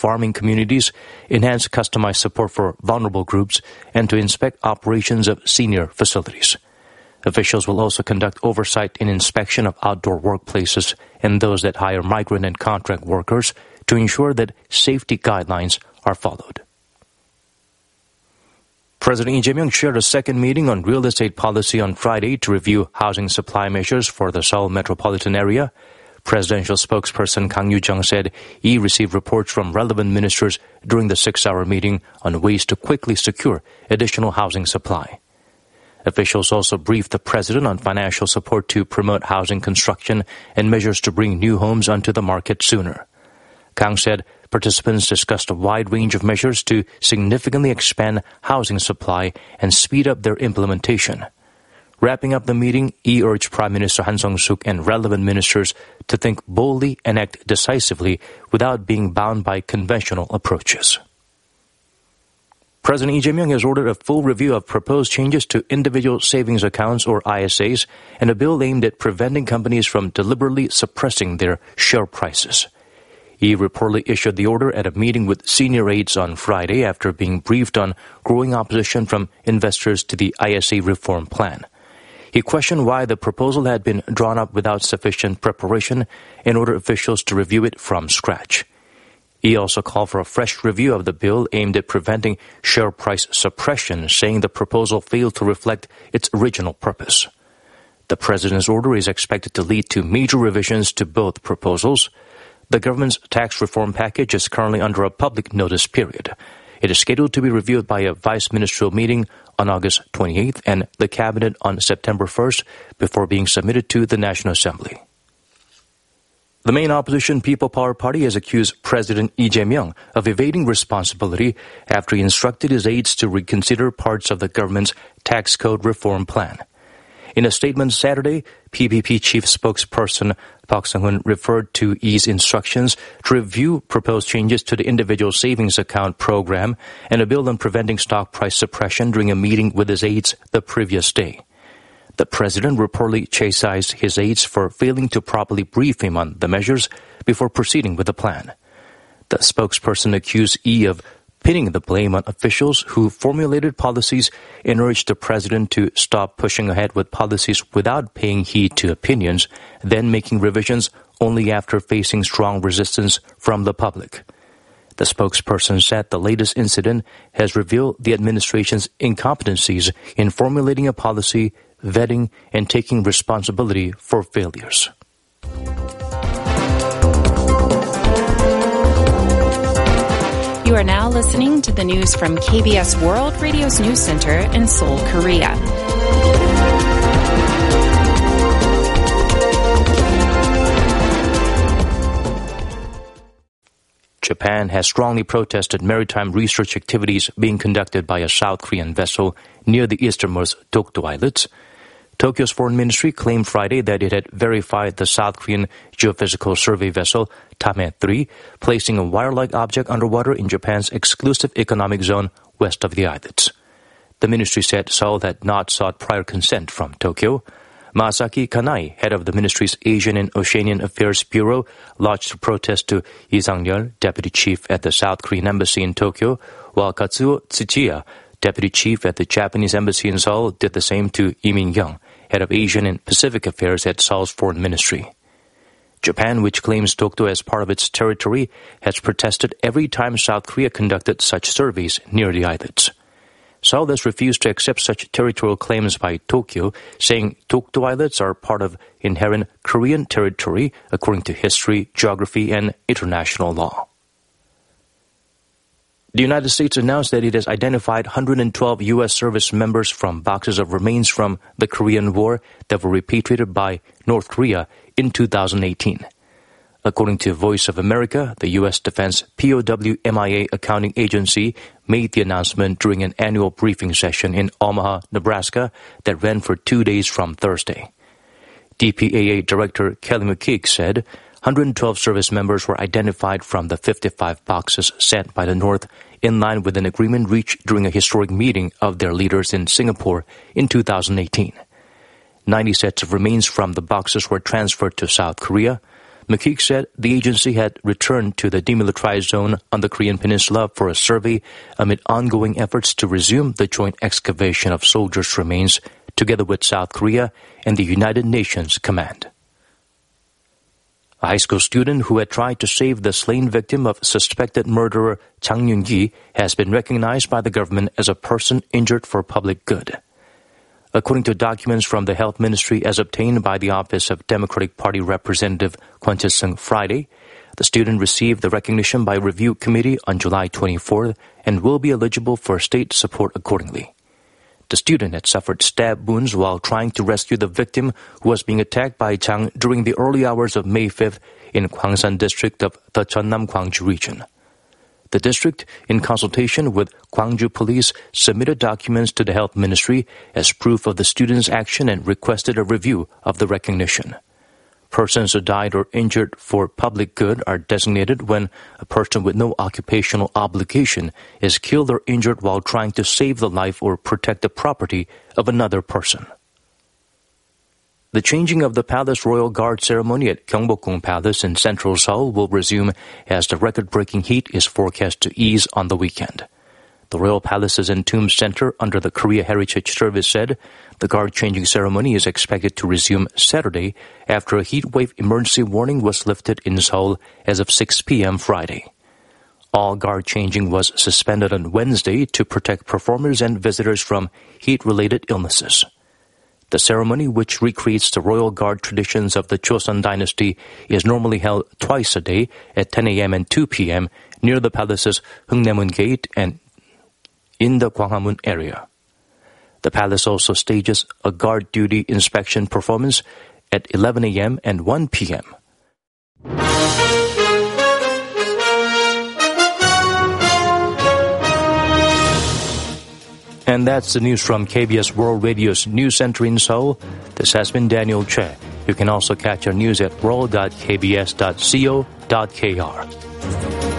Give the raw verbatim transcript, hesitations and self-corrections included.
farming communities, enhance customized support for vulnerable groups, and to inspect operations of senior facilities. Officials will also conduct oversight and inspection of outdoor workplaces and those that hire migrant and contract workers to ensure that safety guidelines are followed. President Lee Jae-myung chaired a second meeting on real estate policy on Friday to review housing supply measures for the Seoul metropolitan area. Presidential spokesperson Kang Yoo-jung said he received reports from relevant ministers during the six-hour meeting on ways to quickly secure additional housing supply. Officials also briefed the president on financial support to promote housing construction and measures to bring new homes onto the market sooner. Kang said participants discussed a wide range of measures to significantly expand housing supply and speed up their implementation. Wrapping up the meeting, he urged Prime Minister Han Sung-suk and relevant ministers to think boldly and act decisively without being bound by conventional approaches. President Lee Jae-myung has ordered a full review of proposed changes to individual savings accounts or I S As and a bill aimed at preventing companies from deliberately suppressing their share prices. He reportedly issued the order at a meeting with senior aides on Friday after being briefed on growing opposition from investors to the I S A reform plan. He questioned why the proposal had been drawn up without sufficient preparation and ordered officials to review it from scratch. He also called for a fresh review of the bill aimed at preventing share price suppression, saying the proposal failed to reflect its original purpose. The president's order is expected to lead to major revisions to both proposals. The government's tax reform package is currently under a public notice period. It is scheduled to be reviewed by a vice ministerial meeting on August twenty-eighth and the cabinet on September first before being submitted to the National Assembly. The main opposition People Power Party has accused President Lee Jae-myung of evading responsibility after he instructed his aides to reconsider parts of the government's tax code reform plan. In a statement Saturday, P P P chief spokesperson Park Sung-hoon referred to Lee's instructions to review proposed changes to the individual savings account program and a bill on preventing stock price suppression during a meeting with his aides the previous day. The president reportedly chastised his aides for failing to properly brief him on the measures before proceeding with the plan. The spokesperson accused Lee of pinning the blame on officials who formulated policies and urged the president to stop pushing ahead with policies without paying heed to opinions, then making revisions only after facing strong resistance from the public. The spokesperson said the latest incident has revealed the administration's incompetencies in formulating a policy, vetting, and taking responsibility for failures. You are now listening to the news from K B S World Radio's News Center in Seoul, Korea. Japan has strongly protested maritime research activities being conducted by a South Korean vessel near the easternmost Dokdo Islets. Tokyo's foreign ministry claimed Friday that it had verified the South Korean geophysical survey vessel Tame three, placing a wire-like object underwater in Japan's exclusive economic zone west of the islets. The ministry said Seoul had not sought prior consent from Tokyo. Masaki Kanai, head of the ministry's Asian and Oceanian Affairs Bureau, lodged a protest to Lee Sang-yeol, deputy chief at the South Korean embassy in Tokyo, while Katsuo Tsuchiya, deputy chief at the Japanese embassy in Seoul, did the same to Lee Min-kyung, head of Asian and Pacific Affairs at Seoul's foreign ministry. Japan, which claims Dokdo as part of its territory, has protested every time South Korea conducted such surveys near the islets. Seoul has refused to accept such territorial claims by Tokyo, saying Dokdo Islets are part of inherent Korean territory according to history, geography, and international law. The United States announced that it has identified one hundred twelve U S service members from boxes of remains from the Korean War that were repatriated by North Korea in two thousand eighteen. According to Voice of America, the U S Defense P O W M I A accounting agency made the announcement during an annual briefing session in Omaha, Nebraska that ran for two days from Thursday. D P A A Director Kelly McKeek said one hundred twelve service members were identified from the fifty-five boxes sent by the North in line with an agreement reached during a historic meeting of their leaders in Singapore in two thousand eighteen. ninety sets of remains from the boxes were transferred to South Korea. McKeek said the agency had returned to the demilitarized zone on the Korean Peninsula for a survey amid ongoing efforts to resume the joint excavation of soldiers' remains together with South Korea and the United Nations Command. A high school student who had tried to save the slain victim of suspected murderer Chang Yun-gi has been recognized by the government as a person injured for public good. According to documents from the Health Ministry as obtained by the Office of Democratic Party Representative Kwon Chil-sung Friday, the student received the recognition by review committee on July twenty-fourth and will be eligible for state support accordingly. The student had suffered stab wounds while trying to rescue the victim who was being attacked by Chang during the early hours of May fifth in Kwangsan district of the Cheonnam Gwangju region. The district, in consultation with Gwangju Police, submitted documents to the Health Ministry as proof of the student's action and requested a review of the recognition. Persons who died or injured for public good are designated when a person with no occupational obligation is killed or injured while trying to save the life or protect the property of another person. The changing of the Palace Royal Guard ceremony at Gyeongbokgung Palace in central Seoul will resume as the record-breaking heat is forecast to ease on the weekend. The Royal Palace's Entombed Center under the Korea Heritage Service said the guard-changing ceremony is expected to resume Saturday after a heat wave emergency warning was lifted in Seoul as of six p.m. Friday. All guard changing was suspended on Wednesday to protect performers and visitors from heat-related illnesses. The ceremony, which recreates the royal guard traditions of the Joseon dynasty, is normally held twice a day at ten a.m. and two p.m. near the palace's Hungnaemun Gate and in the Gwanghwamun area. The palace also stages a guard duty inspection performance at eleven a.m. and one p.m. And that's the news from K B S World Radio's News Center in Seoul. This has been Daniel Che. You can also catch our news at world dot k b s dot co dot k r.